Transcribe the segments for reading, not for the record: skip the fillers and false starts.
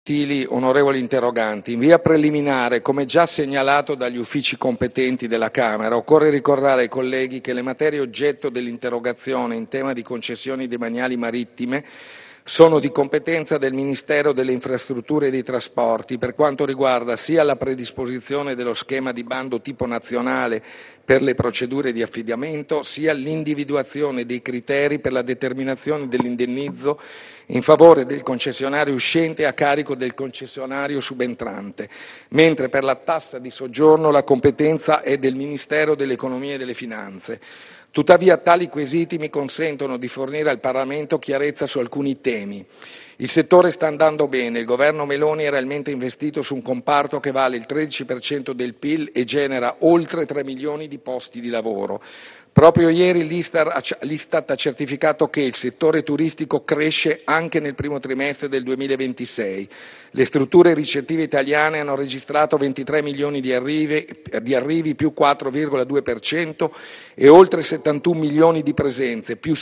Onorevoli interroganti, in via preliminare, come già segnalato dagli uffici competenti della Camera, occorre ricordare ai colleghi che le materie oggetto dell'interrogazione in tema di concessioni demaniali marittime sono di competenza del Ministero delle Infrastrutture e dei Trasporti per quanto riguarda sia la predisposizione dello schema di bando tipo nazionale per le procedure di affidamento, sia l'individuazione dei criteri per la determinazione dell'indennizzo in favore del concessionario uscente a carico del concessionario subentrante, mentre per la tassa di soggiorno la competenza è del Ministero dell'Economia e delle Finanze. Tuttavia tali quesiti mi consentono di fornire al Parlamento chiarezza su alcuni temi. Il settore sta andando bene, il governo Meloni è realmente investito su un comparto che vale il 13% del PIL e genera oltre 3 milioni di posti di lavoro. Proprio ieri l'Istat ha certificato che il settore turistico cresce anche nel primo trimestre del 2026. Le strutture ricettive italiane hanno registrato 23 milioni di arrivi più 4,2% e oltre 71 milioni di presenze, più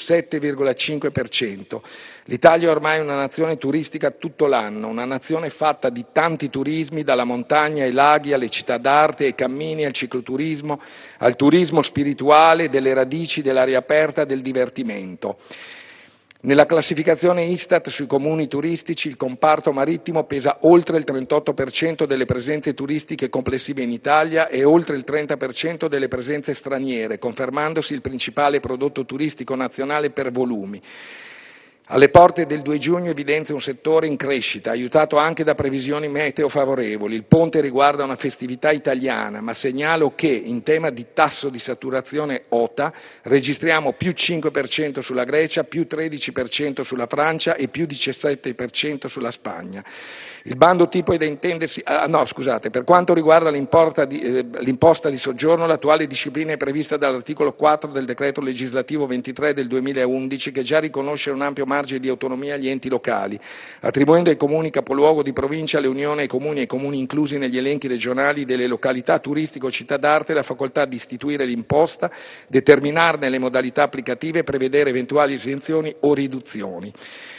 7,5%. L'Italia è ormai una nazione turistica tutto l'anno, una nazione fatta di tanti turismi, dalla montagna ai laghi, alle città d'arte, ai cammini, al cicloturismo, al turismo spirituale, delle radici, dell'aria aperta, del divertimento. Nella classificazione Istat sui comuni turistici il comparto marittimo pesa oltre il 38% delle presenze turistiche complessive in Italia e oltre il 30% delle presenze straniere, confermandosi il principale prodotto turistico nazionale per volumi. Alle porte del 2 giugno evidenzia un settore in crescita, aiutato anche da previsioni meteo favorevoli. Il ponte riguarda una festività italiana, ma segnalo che in tema di tasso di saturazione OTA registriamo più 5% sulla Grecia, più 13% sulla Francia e più 17% sulla Spagna. Il bando tipo è da intendersi... per quanto riguarda l'imposta di soggiorno, l'attuale disciplina è prevista dall'articolo 4 del decreto legislativo 23 del 2011 che già riconosce un ampio margine di autonomia agli enti locali, attribuendo ai comuni capoluogo di provincia, alle unioni, ai comuni inclusi negli elenchi regionali delle località turistiche o città d'arte la facoltà di istituire l'imposta, determinarne le modalità applicative e prevedere eventuali esenzioni o riduzioni.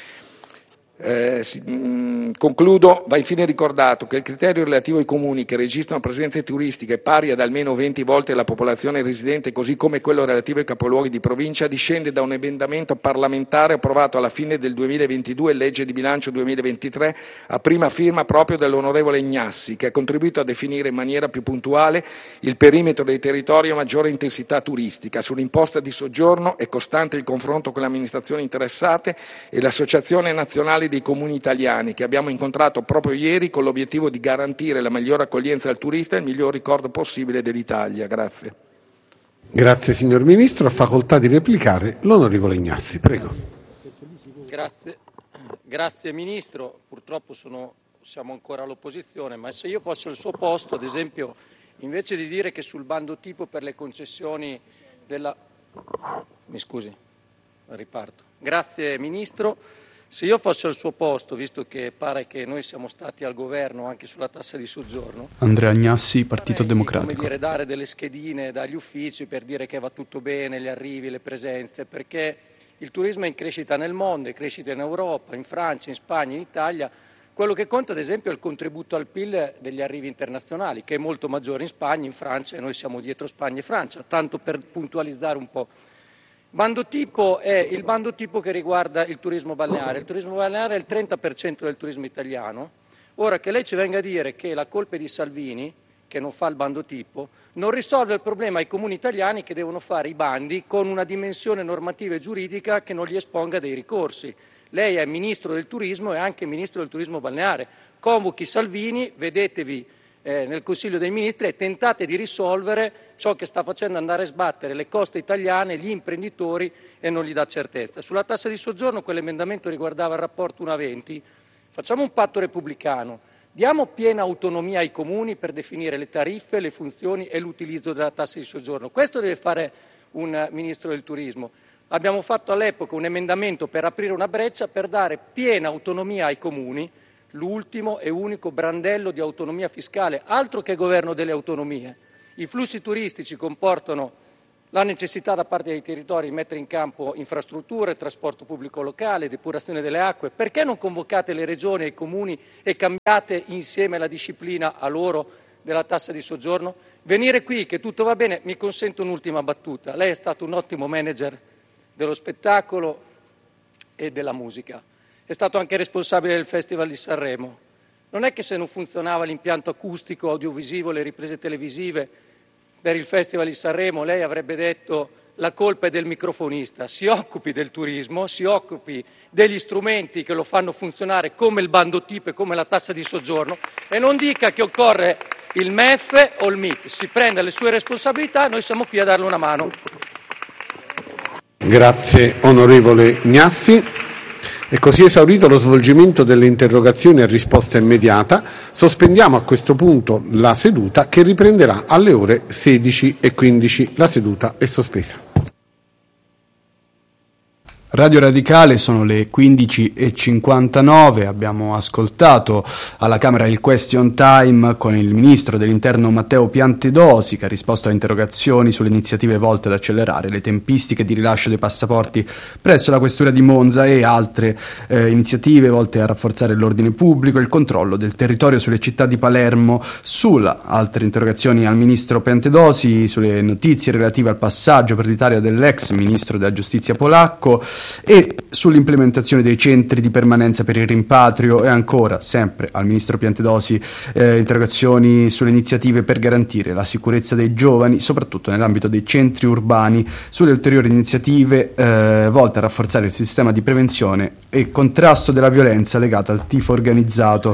Concludo, va infine ricordato che il criterio relativo ai comuni che registrano presenze turistiche pari ad almeno 20 volte la popolazione residente, così come quello relativo ai capoluoghi di provincia, discende da un emendamento parlamentare approvato alla fine del 2022 legge di bilancio 2023 a prima firma proprio dell'onorevole Ignassi, che ha contribuito a definire in maniera più puntuale il perimetro dei territori a maggiore intensità turistica. Sull'imposta di soggiorno è costante il confronto con le amministrazioni interessate e l'Associazione Nazionale dei Comuni Italiani, che abbiamo incontrato proprio ieri con l'obiettivo di garantire la migliore accoglienza al turista e il miglior ricordo possibile dell'Italia. Grazie. Grazie signor Ministro. Ha facoltà di replicare l'onorevole Ignassi. Prego. Grazie Ministro. Purtroppo siamo ancora all'opposizione, ma se io fossi al suo posto, ad esempio, invece di dire che sul bando tipo per le concessioni della... Mi scusi, riparto. Grazie Ministro. Se io fossi al suo posto, visto che pare che noi siamo stati al governo anche sulla tassa di soggiorno... Andrea Agnassi, Partito Democratico. Dare delle schedine dagli uffici per dire che va tutto bene, gli arrivi, le presenze, perché il turismo è in crescita nel mondo, è crescita in Europa, in Francia, in Spagna, in Italia. Quello che conta, ad esempio, è il contributo al PIL degli arrivi internazionali, che è molto maggiore in Spagna, in Francia, e noi siamo dietro Spagna e Francia, tanto per puntualizzare un po'. Bando tipo è il bando tipo che riguarda il turismo balneare. Il turismo balneare è il 30% del turismo italiano. Ora che lei ci venga a dire che la colpa è di Salvini, che non fa il bando tipo, non risolve il problema ai comuni italiani che devono fare i bandi con una dimensione normativa e giuridica che non gli esponga dei ricorsi. Lei è Ministro del Turismo e anche Ministro del Turismo balneare. Convochi Salvini, vedetevi nel Consiglio dei Ministri e tentate di risolvere ciò che sta facendo andare a sbattere le coste italiane, gli imprenditori e non gli dà certezza. Sulla tassa di soggiorno quell'emendamento riguardava il rapporto 1 a 20, facciamo un patto repubblicano, diamo piena autonomia ai comuni per definire le tariffe, le funzioni e l'utilizzo della tassa di soggiorno. Questo deve fare un Ministro del Turismo. Abbiamo fatto all'epoca un emendamento per aprire una breccia per dare piena autonomia ai comuni, l'ultimo e unico brandello di autonomia fiscale, altro che governo delle autonomie. I flussi turistici comportano la necessità da parte dei territori di mettere in campo infrastrutture, trasporto pubblico locale, depurazione delle acque. Perché non convocate le regioni e i comuni e cambiate insieme la disciplina a loro della tassa di soggiorno? Venire qui che tutto va bene, mi consento un'ultima battuta. Lei è stato un ottimo manager dello spettacolo e della musica. È stato anche responsabile del Festival di Sanremo. Non è che se non funzionava l'impianto acustico, audiovisivo, le riprese televisive per il Festival di Sanremo, lei avrebbe detto la colpa è del microfonista. Si occupi del turismo, si occupi degli strumenti che lo fanno funzionare, come il bando TIP e come la tassa di soggiorno, e non dica che occorre il MEF o il MIT. Si prenda le sue responsabilità, noi siamo qui a darle una mano. Grazie onorevole Gnassi. E così esaurito lo svolgimento delle interrogazioni a risposta immediata, sospendiamo a questo punto la seduta che riprenderà alle ore 16:15. La seduta è sospesa. Radio Radicale, sono le 15:59, abbiamo ascoltato alla Camera il question time con il Ministro dell'Interno Matteo Piantedosi, che ha risposto a interrogazioni sulle iniziative volte ad accelerare le tempistiche di rilascio dei passaporti presso la Questura di Monza e altre iniziative volte a rafforzare l'ordine pubblico e il controllo del territorio sulle città di Palermo. Sulle altre interrogazioni al Ministro Piantedosi sulle notizie relative al passaggio per l'Italia dell'ex Ministro della Giustizia polacco e sull'implementazione dei centri di permanenza per il rimpatrio, e ancora, sempre al Ministro Piantedosi, interrogazioni sulle iniziative per garantire la sicurezza dei giovani, soprattutto nell'ambito dei centri urbani, sulle ulteriori iniziative volte a rafforzare il sistema di prevenzione e contrasto della violenza legata al tifo organizzato.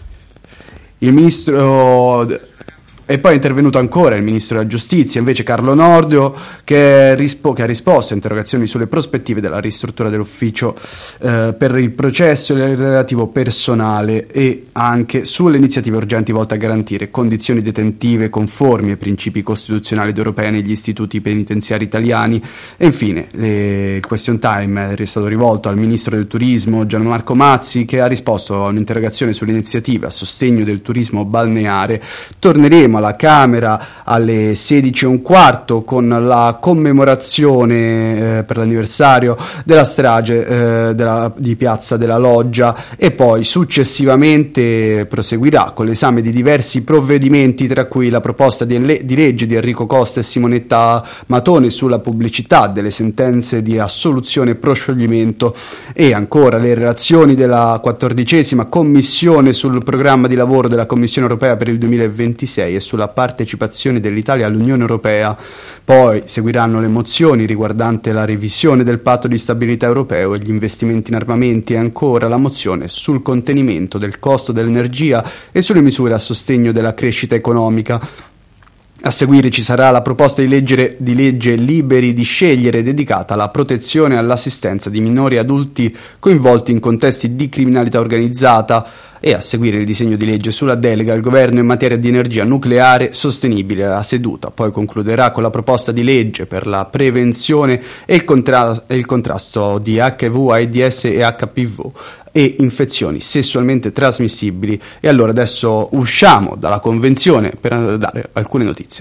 Il Ministro... E poi è intervenuto ancora il Ministro della Giustizia, invece Carlo Nordio, che ha risposto a interrogazioni sulle prospettive della ristruttura dell'ufficio per il processo e il relativo personale, e anche sulle iniziative urgenti volte a garantire condizioni detentive conformi ai principi costituzionali ed europei negli istituti penitenziari italiani. E infine il question time è stato rivolto al Ministro del Turismo Gianmarco Mazzi, che ha risposto a un'interrogazione sulle iniziative a sostegno del turismo balneare. Torneremo alla Camera alle 16:15 con la commemorazione per l'anniversario della strage di Piazza della Loggia, e poi successivamente proseguirà con l'esame di diversi provvedimenti, tra cui la proposta di legge di Enrico Costa e Simonetta Matone sulla pubblicità delle sentenze di assoluzione e proscioglimento, e ancora le relazioni della 14ª Commissione sul programma di lavoro della Commissione Europea per il 2026 e sulla partecipazione dell'Italia all'Unione Europea. Poi seguiranno le mozioni riguardanti la revisione del patto di stabilità europeo e gli investimenti in armamenti, e ancora la mozione sul contenimento del costo dell'energia e sulle misure a sostegno della crescita economica. A seguire ci sarà la proposta di legge Liberi di Scegliere, dedicata alla protezione e all'assistenza di minori e adulti coinvolti in contesti di criminalità organizzata, e a seguire il disegno di legge sulla delega al governo in materia di energia nucleare sostenibile. La seduta poi concluderà con la proposta di legge per la prevenzione e il contrasto di HIV, AIDS e HPV e infezioni sessualmente trasmissibili. E allora adesso usciamo dalla convenzione per dare alcune notizie.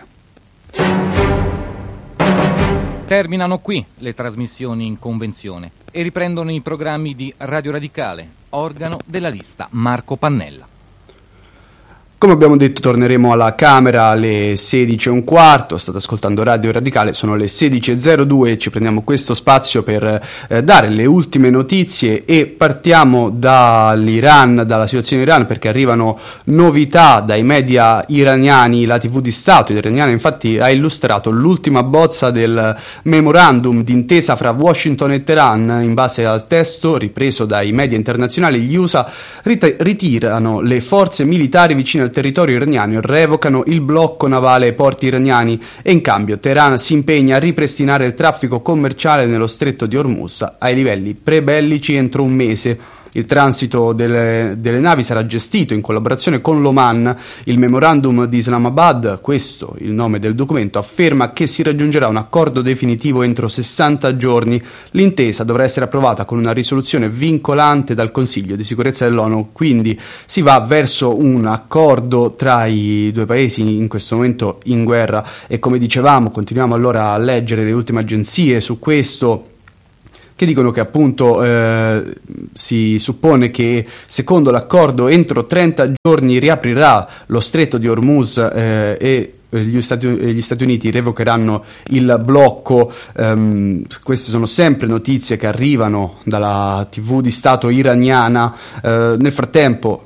Terminano qui le trasmissioni in convenzione e riprendono i programmi di Radio Radicale, organo della lista Marco Pannella. Come abbiamo detto, torneremo alla Camera alle 16:15. State ascoltando Radio Radicale, sono le 16:02 e ci prendiamo questo spazio per dare le ultime notizie, e partiamo dall'Iran, dalla situazione in Iran, perché arrivano novità dai media iraniani. La TV di Stato iraniana infatti ha illustrato l'ultima bozza del memorandum d'intesa fra Washington e Teheran. In base al testo ripreso dai media internazionali, gli USA ritirano le forze militari vicine al territorio iraniano e revocano il blocco navale ai porti iraniani, e in cambio Teheran si impegna a ripristinare il traffico commerciale nello stretto di Hormuz ai livelli pre-bellici entro un mese. Il transito delle navi sarà gestito in collaborazione con l'Oman. Il memorandum di Islamabad, questo il nome del documento, afferma che si raggiungerà un accordo definitivo entro 60 giorni. L'intesa dovrà essere approvata con una risoluzione vincolante dal Consiglio di sicurezza dell'ONU, quindi si va verso un accordo tra i due paesi in questo momento in guerra. E come dicevamo, continuiamo allora a leggere le ultime agenzie su questo, che dicono che appunto si suppone che secondo l'accordo entro 30 giorni riaprirà lo stretto di Hormuz e gli Stati Uniti revocheranno il blocco. Queste sono sempre notizie che arrivano dalla TV di Stato iraniana. Nel frattempo,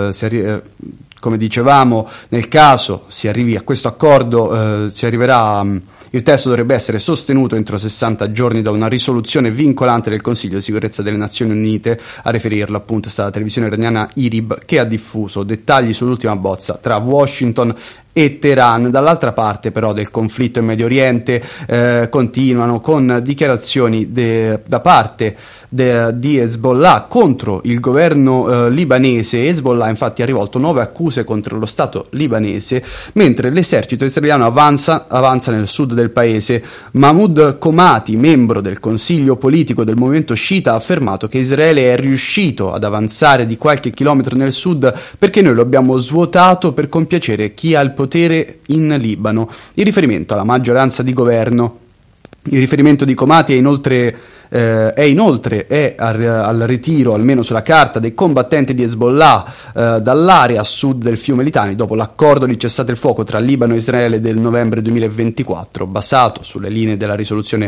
come dicevamo, nel caso si arrivi a questo accordo, il testo dovrebbe essere sostenuto entro 60 giorni da una risoluzione vincolante del Consiglio di sicurezza delle Nazioni Unite. A riferirlo appunto è stata la televisione iraniana IRIB, che ha diffuso dettagli sull'ultima bozza tra Washington e Teheran. Dall'altra parte però del conflitto in Medio Oriente continuano con dichiarazioni da parte di Hezbollah contro il governo libanese. Hezbollah infatti ha rivolto 9 accuse contro lo Stato libanese, mentre l'esercito israeliano avanza nel sud del paese. Mahmoud Komati, membro del consiglio politico del movimento sciita, ha affermato che Israele è riuscito ad avanzare di qualche chilometro nel sud perché noi lo abbiamo svuotato per compiacere chi ha il potere in Libano. In riferimento alla maggioranza di governo, il riferimento di Komati è inoltre al ritiro, almeno sulla carta, dei combattenti di Hezbollah dall'area a sud del fiume Litani dopo l'accordo di cessate il fuoco tra Libano e Israele del novembre 2024, basato sulle linee della risoluzione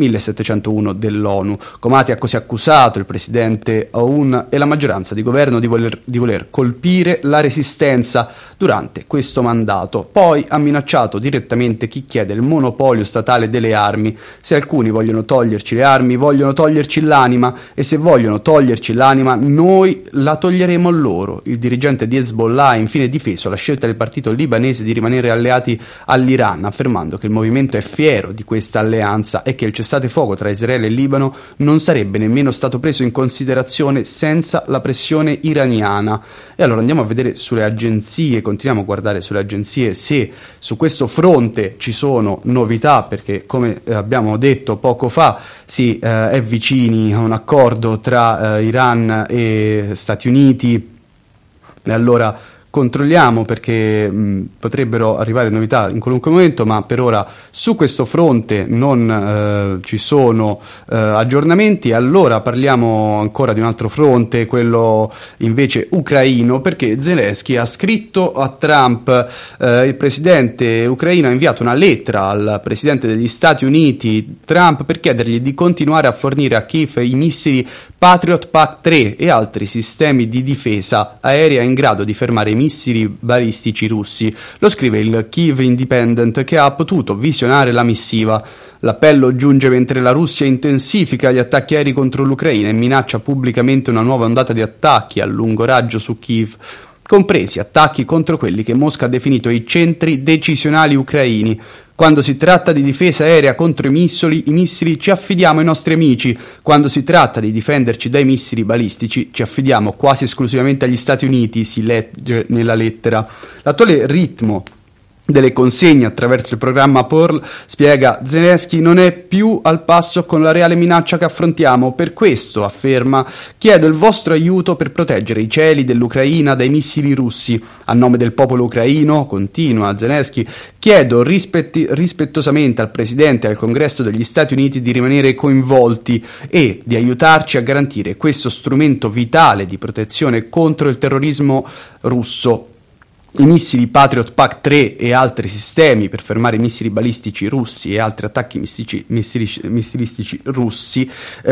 1701 dell'ONU. Komati ha così accusato il presidente Aoun e la maggioranza di governo di voler colpire la resistenza durante questo mandato. Poi ha minacciato direttamente chi chiede il monopolio statale delle armi. Se alcuni vogliono toglierci le armi, vogliono toglierci l'anima, e se vogliono toglierci l'anima noi la toglieremo loro. Il dirigente di Hezbollah ha infine difeso la scelta del partito libanese di rimanere alleati all'Iran, affermando che il movimento è fiero di questa alleanza e che il cessate fuoco tra Israele e Libano non sarebbe nemmeno stato preso in considerazione senza la pressione iraniana. E allora andiamo a vedere sulle agenzie, continuiamo a guardare sulle agenzie se su questo fronte ci sono novità, perché come abbiamo detto poco fa è vicini a un accordo tra Iran e Stati Uniti. E allora controlliamo, perché potrebbero arrivare novità in qualunque momento, ma per ora su questo fronte non ci sono aggiornamenti. Allora parliamo ancora di un altro fronte, quello invece ucraino, perché Zelensky ha scritto a Trump. Il presidente ucraino ha inviato una lettera al presidente degli Stati Uniti, Trump, per chiedergli di continuare a fornire a Kiev i missili Patriot PAC-3 e altri sistemi di difesa aerea in grado di fermare i missili balistici russi. Lo scrive il Kyiv Independent, che ha potuto visionare la missiva. L'appello giunge mentre la Russia intensifica gli attacchi aerei contro l'Ucraina e minaccia pubblicamente una nuova ondata di attacchi a lungo raggio su Kiev, compresi attacchi contro quelli che Mosca ha definito i centri decisionali ucraini. Quando si tratta di difesa aerea contro i missili ci affidiamo ai nostri amici. Quando si tratta di difenderci dai missili balistici ci affidiamo quasi esclusivamente agli Stati Uniti, si legge nella lettera. L'attuale ritmo delle consegne attraverso il programma Pearl, spiega Zelensky, non è più al passo con la reale minaccia che affrontiamo. Per questo, afferma, chiedo il vostro aiuto per proteggere i cieli dell'Ucraina dai missili russi. A nome del popolo ucraino, continua Zelensky, chiedo rispettosamente al Presidente e al Congresso degli Stati Uniti di rimanere coinvolti e di aiutarci a garantire questo strumento vitale di protezione contro il terrorismo russo. I missili Patriot PAC-3 e altri sistemi per fermare i missili balistici russi e altri attacchi missilistici russi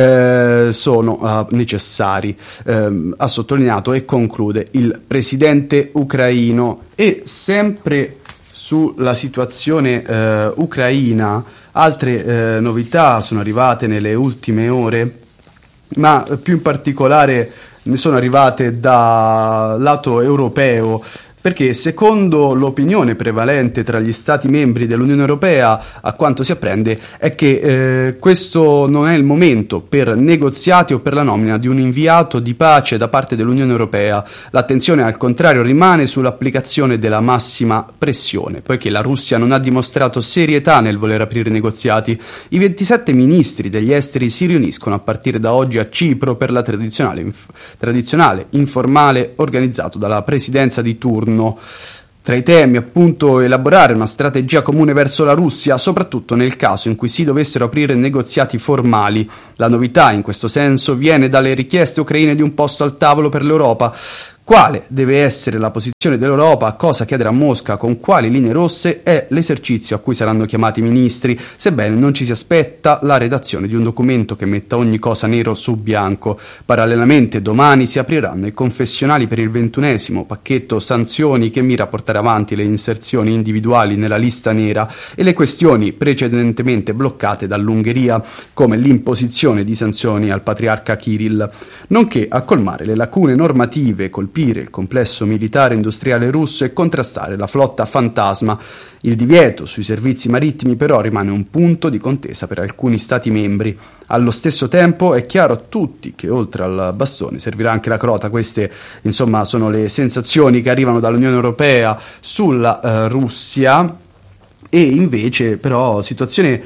sono necessari, ha sottolineato e conclude il presidente ucraino. E sempre sulla situazione ucraina, altre novità sono arrivate nelle ultime ore, ma più in particolare ne sono arrivate dal lato europeo. perché secondo l'opinione prevalente tra gli Stati membri dell'Unione Europea, a quanto si apprende, è che questo non è il momento per negoziati o per la nomina di un inviato di pace da parte dell'Unione Europea. L'attenzione al contrario rimane sull'applicazione della massima pressione, poiché la Russia non ha dimostrato serietà nel voler aprire negoziati. I 27 ministri degli esteri si riuniscono a partire da oggi a Cipro per la tradizionale informale organizzato dalla presidenza di turno. Tra i temi, appunto, elaborare una strategia comune verso la Russia, soprattutto nel caso in cui si dovessero aprire negoziati formali. La novità, in questo senso, viene dalle richieste ucraine di un posto al tavolo per l'Europa. Quale deve essere la posizione dell'Europa, cosa chiedere a Mosca, con quali linee rosse, è l'esercizio a cui saranno chiamati i ministri, sebbene non ci si aspetta la redazione di un documento che metta ogni cosa nero su bianco. Parallelamente domani si apriranno i confessionali per il 21° pacchetto sanzioni che mira a portare avanti le inserzioni individuali nella lista nera e le questioni precedentemente bloccate dall'Ungheria, come l'imposizione di sanzioni al patriarca Kirill, nonché a colmare le lacune normative, colpire il complesso militare industriale russo e contrastare la flotta fantasma. Il divieto sui servizi marittimi però rimane un punto di contesa per alcuni Stati membri. Allo stesso tempo è chiaro a tutti che oltre al bastone servirà anche la crota. Queste, insomma, sono le sensazioni che arrivano dall'Unione Europea sulla Russia, e invece però situazione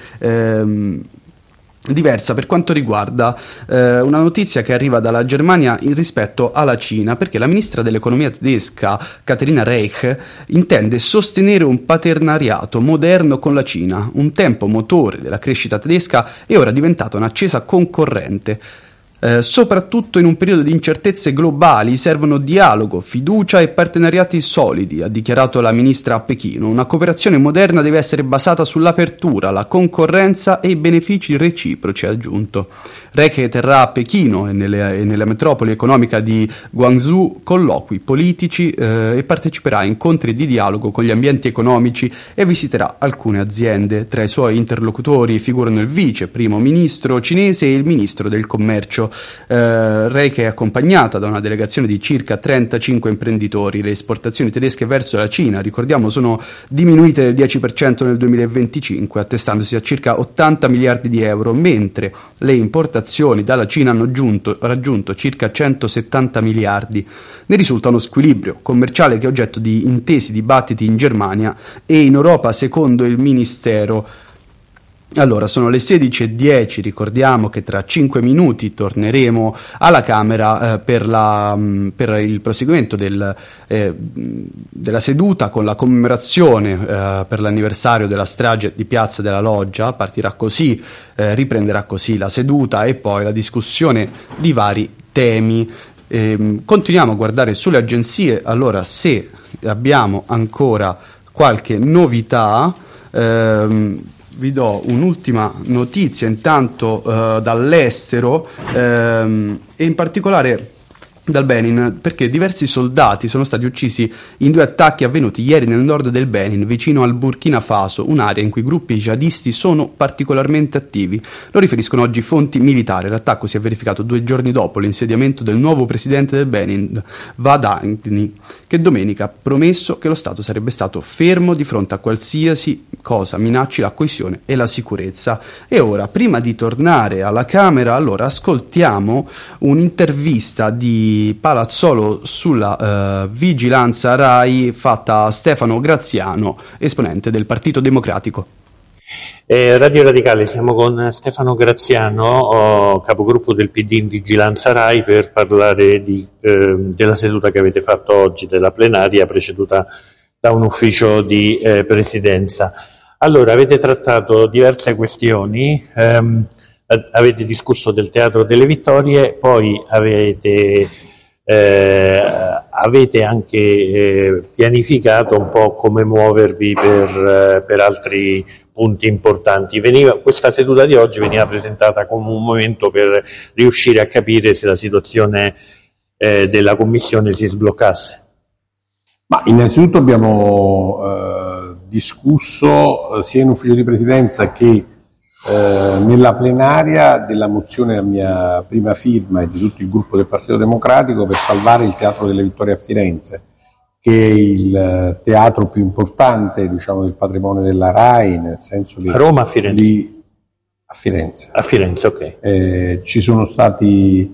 diversa per quanto riguarda una notizia che arriva dalla Germania in rispetto alla Cina, perché la ministra dell'economia tedesca Katharina Reich intende sostenere un partenariato moderno con la Cina, un tempo motore della crescita tedesca e ora diventata un'accesa concorrente. Soprattutto in un periodo di incertezze globali servono dialogo, fiducia e partenariati solidi, ha dichiarato la ministra a Pechino. Una cooperazione moderna deve essere basata sull'apertura, la concorrenza e i benefici reciproci, ha aggiunto. Reich terrà a Pechino e nella metropoli economica di Guangzhou colloqui politici e parteciperà a incontri di dialogo con gli ambienti economici e visiterà alcune aziende. Tra i suoi interlocutori figurano il vice primo ministro cinese e il ministro del commercio. Reich è accompagnata da una delegazione di circa 35 imprenditori. Le esportazioni tedesche verso la Cina, ricordiamo, sono diminuite del 10% nel 2025, attestandosi a circa 80 miliardi di euro, mentre le importazioni dalla Cina hanno raggiunto circa 170 miliardi. Ne risulta uno squilibrio commerciale che è oggetto di intesi dibattiti in Germania e in Europa, secondo il Ministero. Allora, sono le 16:10, ricordiamo che tra 5 minuti torneremo alla Camera per il proseguimento della seduta con la commemorazione per l'anniversario della strage di Piazza della Loggia. Partirà così, riprenderà così la seduta e poi la discussione di vari temi. Continuiamo a guardare sulle agenzie, allora se abbiamo ancora qualche novità. Vi do un'ultima notizia intanto dall'estero e in particolare dal Benin, perché diversi soldati sono stati uccisi in 2 attacchi avvenuti ieri nel nord del Benin, vicino al Burkina Faso, un'area in cui gruppi jihadisti sono particolarmente attivi. Lo riferiscono oggi fonti militari. L'attacco si è verificato 2 giorni dopo l'insediamento del nuovo presidente del Benin, Wadani, che domenica ha promesso che lo Stato sarebbe stato fermo di fronte a qualsiasi cosa minacci la coesione e la sicurezza. E ora, prima di tornare alla Camera, allora ascoltiamo un'intervista di Palazzolo sulla vigilanza RAI fatta a Stefano Graziano, esponente del Partito Democratico. Radio Radicale, siamo con Stefano Graziano, capogruppo del PD in Vigilanza RAI, per parlare della seduta che avete fatto oggi, della plenaria preceduta da un ufficio di presidenza. Allora, avete trattato diverse questioni, avete discusso del Teatro delle Vittorie, poi avete anche pianificato un po' come muovervi per altri punti importanti. Questa seduta di oggi veniva presentata come un momento per riuscire a capire se la situazione della Commissione si sbloccasse. Ma innanzitutto abbiamo discusso sia in ufficio di presidenza che nella plenaria della mozione a mia prima firma e di tutto il gruppo del Partito Democratico per salvare il Teatro delle Vittorie a Firenze, che è il teatro più importante, diciamo, del patrimonio della RAI, nel senso che a Roma, a Firenze? A Firenze. A Firenze, ok. Ci sono stati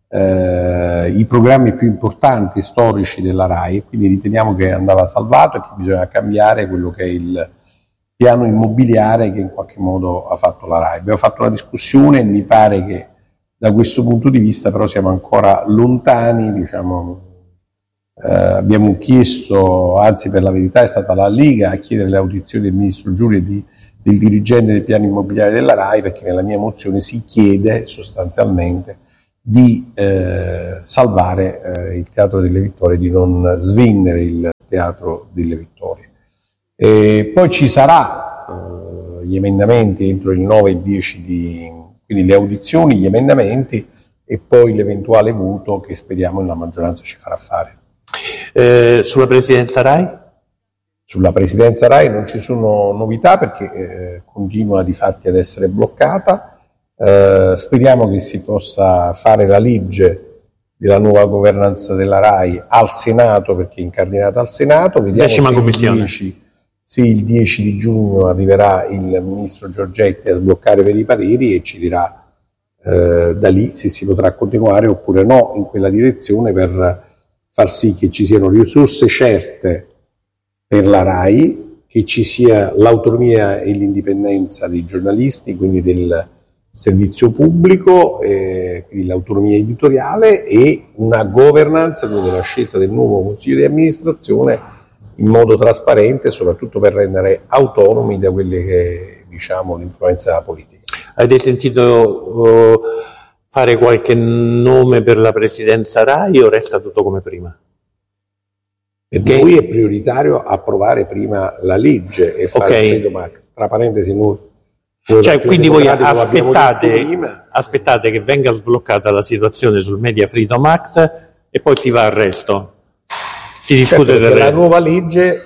i programmi più importanti storici della RAI, quindi riteniamo che andava salvato e che bisogna cambiare quello che è il piano immobiliare che in qualche modo ha fatto la RAI. Abbiamo fatto una discussione e mi pare che da questo punto di vista però siamo ancora lontani, diciamo. Abbiamo chiesto, anzi per la verità è stata la Lega a chiedere le audizioni del ministro Giuri e del dirigente del piano immobiliare della RAI, perché nella mia mozione si chiede sostanzialmente di salvare il Teatro delle Vittorie, di non svendere il Teatro delle Vittorie. Poi ci sarà gli emendamenti entro il 9 e il 10 quindi le audizioni, gli emendamenti e poi l'eventuale voto che speriamo la maggioranza ci farà fare. Sulla presidenza RAI? Sulla presidenza RAI non ci sono novità perché continua di fatti ad essere bloccata. Speriamo che si possa fare la legge della nuova governance della RAI al Senato, perché è incardinata al Senato. Vediamo Decima commissione. Se il 10 di giugno arriverà il ministro Giorgetti a sbloccare per i pareri e ci dirà da lì se si potrà continuare oppure no in quella direzione per far sì che ci siano risorse certe per la RAI, che ci sia l'autonomia e l'indipendenza dei giornalisti, quindi del servizio pubblico, quindi l'autonomia editoriale e una governance, quindi la scelta del nuovo consiglio di amministrazione in modo trasparente, soprattutto per rendere autonomi da quelle che è, diciamo, l'influenza della politica. Avete sentito fare qualche nome per la presidenza RAI o resta tutto come prima? Per noi è prioritario approvare prima la legge e fare il Freedom Act. Tra parentesi, noi, cioè, quindi voi aspettate che venga sbloccata la situazione sul Media Freedom Act e poi si va al resto. Si discute del la nuova legge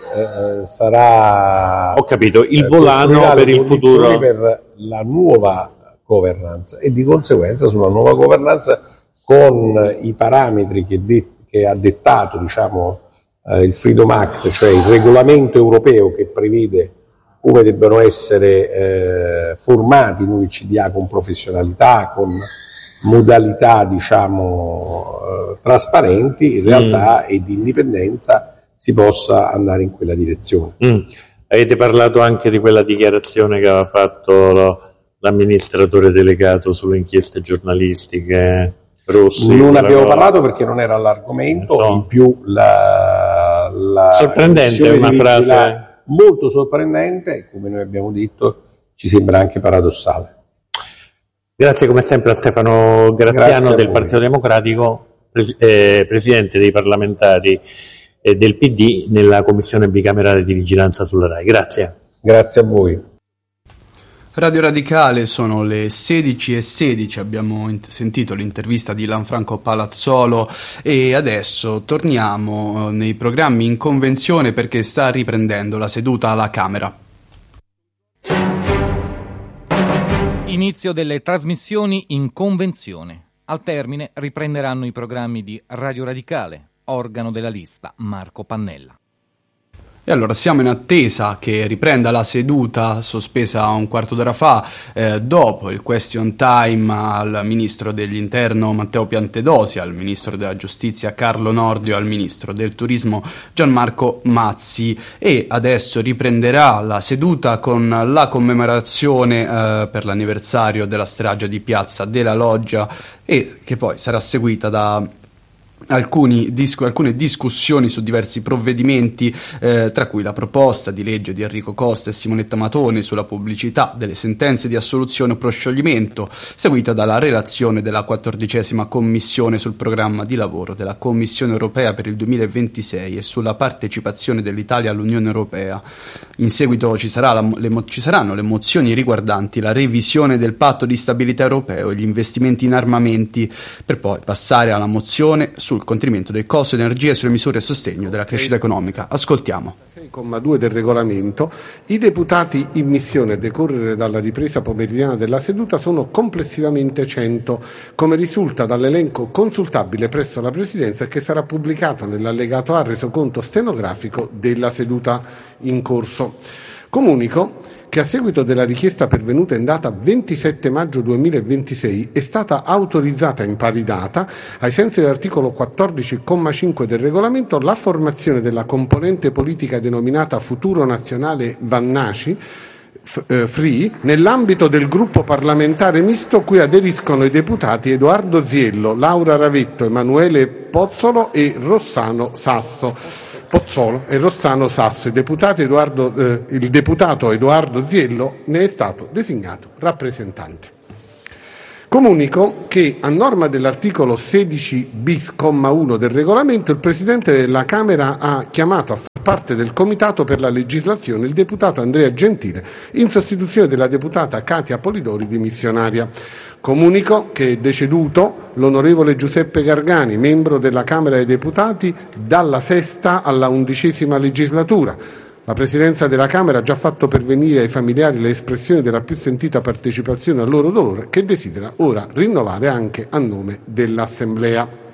sarà, ho capito, il volano per il futuro, per la nuova governance e di conseguenza sulla nuova governance con i parametri che ha dettato, diciamo, il Freedom Act, cioè il regolamento europeo che prevede come debbano essere formati i nuovi CDA con professionalità, con modalità, diciamo, trasparenti, in realtà e di indipendenza si possa andare in quella direzione. Avete parlato anche di quella dichiarazione che aveva fatto l'amministratore delegato sulle inchieste giornalistiche, Rossi? Non abbiamo parlato perché non era l'argomento, no. In più la sorprendente, una frase molto sorprendente e, come noi abbiamo detto, ci sembra anche paradossale. Grazie come sempre a Stefano Graziano del Partito Democratico, presidente dei parlamentari del PD nella Commissione bicamerale di vigilanza sulla RAI. Grazie. Grazie a voi. Radio Radicale, sono le 16:16, abbiamo sentito l'intervista di Lanfranco Palazzolo e adesso torniamo nei programmi in convenzione perché sta riprendendo la seduta alla Camera. Inizio delle trasmissioni in convenzione. Al termine riprenderanno i programmi di Radio Radicale, organo della lista Marco Pannella. E allora siamo in attesa che riprenda la seduta sospesa un quarto d'ora fa, dopo il question time al ministro dell'Interno Matteo Piantedosi, al ministro della Giustizia Carlo Nordio, al ministro del Turismo Gianmarco Mazzi, e adesso riprenderà la seduta con la commemorazione per l'anniversario della strage di Piazza della Loggia e che poi sarà seguita da alcune discussioni su diversi provvedimenti, tra cui la proposta di legge di Enrico Costa e Simonetta Matone sulla pubblicità delle sentenze di assoluzione o proscioglimento, seguita dalla relazione della 14ª Commissione sul programma di lavoro della Commissione Europea per il 2026 e sulla partecipazione dell'Italia all'Unione Europea. In seguito ci saranno le mozioni riguardanti la revisione del patto di stabilità europeo e gli investimenti in armamenti, per poi passare alla mozione sul contenimento del costo dell'energia e sulle misure a sostegno della crescita economica. Ascoltiamo. 6,2 del regolamento, i deputati in missione a decorrere dalla ripresa pomeridiana della seduta sono complessivamente 100, come risulta dall'elenco consultabile presso la Presidenza e che sarà pubblicato nell'allegato A resoconto stenografico della seduta in corso. Comunico che a seguito della richiesta pervenuta in data 27 maggio 2026 è stata autorizzata in pari data, ai sensi dell'articolo 14,5 del regolamento, la formazione della componente politica denominata Futuro Nazionale Vannaci Free nell'ambito del gruppo parlamentare misto cui aderiscono i deputati Edoardo Ziello, Laura Ravetto, Emanuele Pozzolo e Rossano Sasso. Il deputato Edoardo Ziello ne è stato designato rappresentante. Comunico che, a norma dell'articolo 16 bis, comma 1 del regolamento, il Presidente della Camera ha chiamato a far parte del Comitato per la legislazione il deputato Andrea Gentile, in sostituzione della deputata Katia Polidori, dimissionaria. Comunico che è deceduto l'onorevole Giuseppe Gargani, membro della Camera dei Deputati dalla sesta alla 11ª legislatura. La Presidenza della Camera ha già fatto pervenire ai familiari le espressioni della più sentita partecipazione al loro dolore, che desidera ora rinnovare anche a nome dell'Assemblea.